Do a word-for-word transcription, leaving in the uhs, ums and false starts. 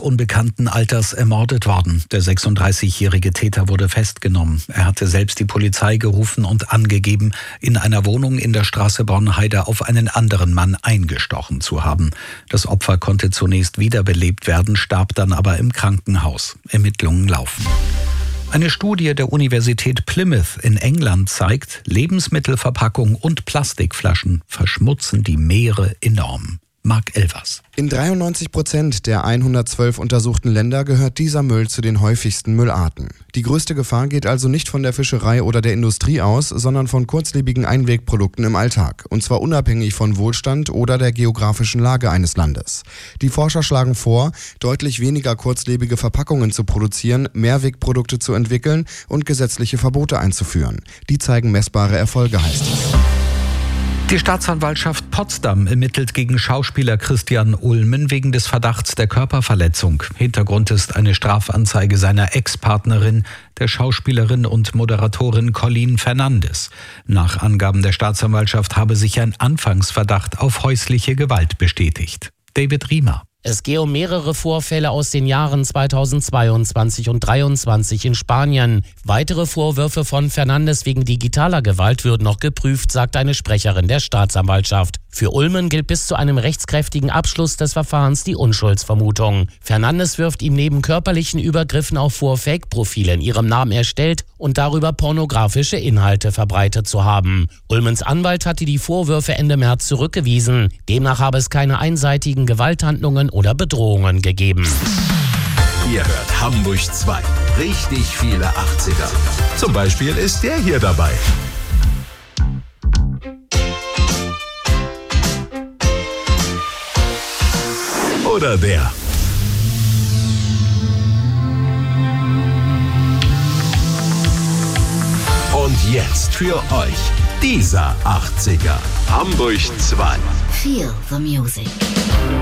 unbekannten Alters ermordet worden. Der sechsunddreißigjährige Täter wurde festgenommen. Er hatte selbst die Polizei gerufen und angegeben, in einer Wohnung in der Straße Bornheide auf einen anderen Mann eingestochen zu haben. Das Opfer konnte zunächst wiederbelebt werden, starb dann aber im Krankenhaus. Ermittlungen laufen. Eine Studie der Universität Plymouth in England zeigt, Lebensmittelverpackungen und Plastikflaschen verschmutzen die Meere enorm. Marc Elvers. In dreiundneunzig Prozent der hundertzwölf untersuchten Länder gehört dieser Müll zu den häufigsten Müllarten. Die größte Gefahr geht also nicht von der Fischerei oder der Industrie aus, sondern von kurzlebigen Einwegprodukten im Alltag. Und zwar unabhängig von Wohlstand oder der geografischen Lage eines Landes. Die Forscher schlagen vor, deutlich weniger kurzlebige Verpackungen zu produzieren, Mehrwegprodukte zu entwickeln und gesetzliche Verbote einzuführen. Die zeigen messbare Erfolge, heißt es. Die Staatsanwaltschaft Potsdam ermittelt gegen Schauspieler Christian Ulmen wegen des Verdachts der Körperverletzung. Hintergrund ist eine Strafanzeige seiner Ex-Partnerin, der Schauspielerin und Moderatorin Colleen Fernandes. Nach Angaben der Staatsanwaltschaft habe sich ein Anfangsverdacht auf häusliche Gewalt bestätigt. David Riemer. Es gehe um mehrere Vorfälle aus den Jahren zweitausendzweiundzwanzig und zweitausenddreiundzwanzig in Spanien. Weitere Vorwürfe von Fernandes wegen digitaler Gewalt würden noch geprüft, sagt eine Sprecherin der Staatsanwaltschaft. Für Ulmen gilt bis zu einem rechtskräftigen Abschluss des Verfahrens die Unschuldsvermutung. Fernandes wirft ihm neben körperlichen Übergriffen auch vor, Fake-Profile in ihrem Namen erstellt und darüber pornografische Inhalte verbreitet zu haben. Ulmens Anwalt hatte die Vorwürfe Ende März zurückgewiesen. Demnach habe es keine einseitigen Gewalthandlungen oder Bedrohungen gegeben. Ihr hört Hamburg zwei. Richtig viele achtziger. Zum Beispiel ist der hier dabei. Oder der. Und jetzt für euch dieser achtziger. Hamburg zwei. Feel the music.